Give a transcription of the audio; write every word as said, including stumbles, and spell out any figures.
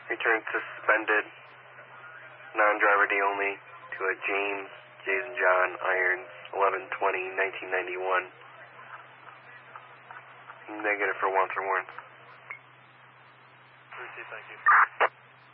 Return suspended, non-driver D only, to a James, Jason John, Irons, eleven twenty, nineteen ninety-one. Negative for once or warrants. Thank you.